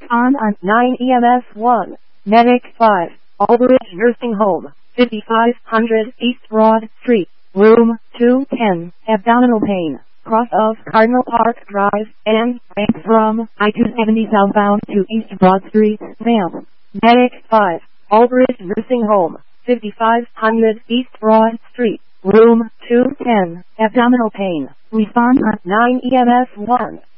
on 9 EMS 1. Medic 5. Aldridge Nursing Home, 5500 East Broad Street, Room 210. Abdominal pain. Cross of Cardinal Park Drive, and ramp from I-270 southbound to East Broad Street, ramp. Medic 5. Aldridge Nursing Home, 5500 East Broad Street, Room 210. Abdominal pain. Respond on 9 EMS 1.